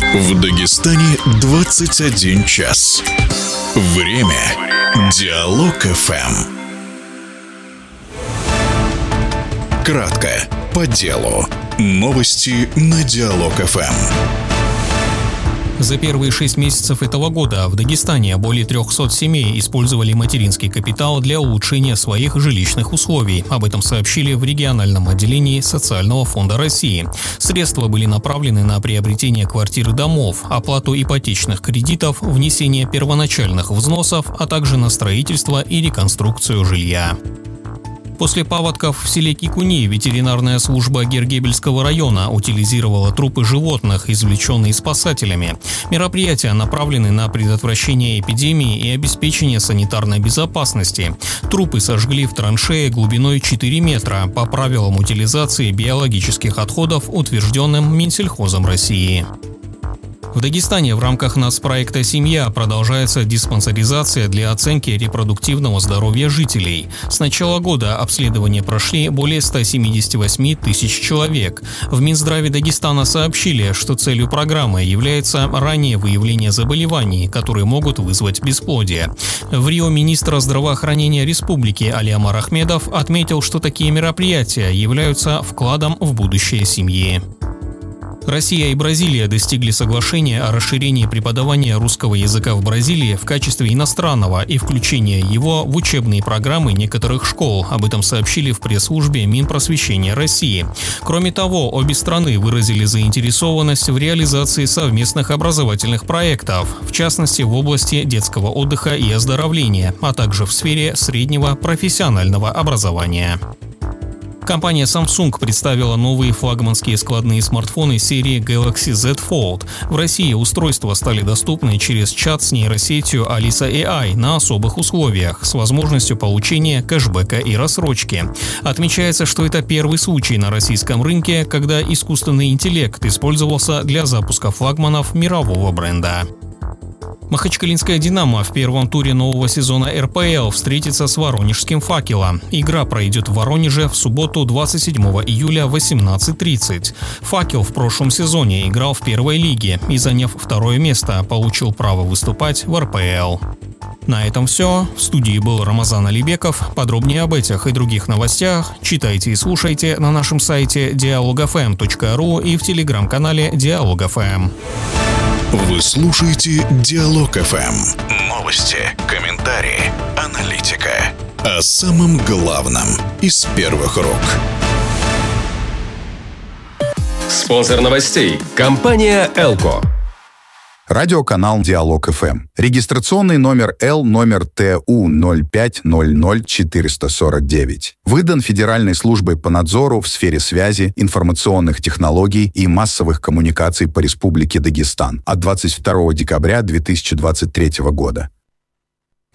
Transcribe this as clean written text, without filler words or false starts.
В Дагестане 21 час. Время Диалог ФМ. Кратко, по делу. Новости на Диалог ФМ. За первые 6 месяцев этого года в Дагестане более 300 семей использовали материнский капитал для улучшения своих жилищных условий. Об этом сообщили в региональном отделении Социального фонда России. Средства были направлены на приобретение квартир и домов, оплату ипотечных кредитов, внесение первоначальных взносов, а также на строительство и реконструкцию жилья. После паводков в селе Кикуни ветеринарная служба Гергебельского района утилизировала трупы животных, извлеченные спасателями. Мероприятия направлены на предотвращение эпидемии и обеспечение санитарной безопасности. Трупы сожгли в траншее глубиной 4 метра по правилам утилизации биологических отходов, утвержденным Минсельхозом России. В Дагестане в рамках нацпроекта «Семья» продолжается диспансеризация для оценки репродуктивного здоровья жителей. С начала года обследования прошли более 178 тысяч человек. В Минздраве Дагестана сообщили, что целью программы является раннее выявление заболеваний, которые могут вызвать бесплодие. В Рио министр здравоохранения республики Алиамар Ахмедов отметил, что такие мероприятия являются вкладом в будущее семьи. Россия и Бразилия достигли соглашения о расширении преподавания русского языка в Бразилии в качестве иностранного и включения его в учебные программы некоторых школ. Об этом сообщили в пресс-службе Минпросвещения России. Кроме того, обе страны выразили заинтересованность в реализации совместных образовательных проектов, в частности в области детского отдыха и оздоровления, а также в сфере среднего профессионального образования. Компания Samsung представила новые флагманские складные смартфоны серии Galaxy Z Fold. В России устройства стали доступны через чат с нейросетью Alisa AI на особых условиях, с возможностью получения кэшбэка и рассрочки. Отмечается, что это первый случай на российском рынке, когда искусственный интеллект использовался для запуска флагманов мирового бренда. Махачкалинская «Динамо» в первом туре нового сезона РПЛ встретится с воронежским «Факелом». Игра пройдет в Воронеже в субботу 27 июля в 18:30. «Факел» в прошлом сезоне играл в первой лиге и, заняв второе место, получил право выступать в РПЛ. На этом все. В студии был Рамазан Алибеков. Подробнее об этих и других новостях читайте и слушайте на нашем сайте dialogfm.ru и в телеграм-канале Диалог ФМ. Вы слушаете Диалог ФМ. Новости, комментарии, аналитика. О самом главном из первых рук. Спонсор новостей – компания «Элко». Радиоканал Диалог ФМ. Регистрационный номер Л номер ТУ 0500449. Выдан Федеральной службой по надзору в сфере связи, информационных технологий и массовых коммуникаций по Республике Дагестан от 22 декабря 2023 года.